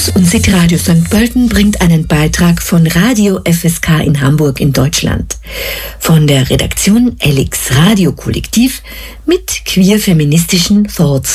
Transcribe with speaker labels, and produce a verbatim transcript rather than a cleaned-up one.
Speaker 1: Campus Unsitradio Sankt Pölten bringt einen Beitrag von Radio F S K in Hamburg in Deutschland. Von der Redaktion Elix Radio Kollektiv mit queer-feministischen Thoughts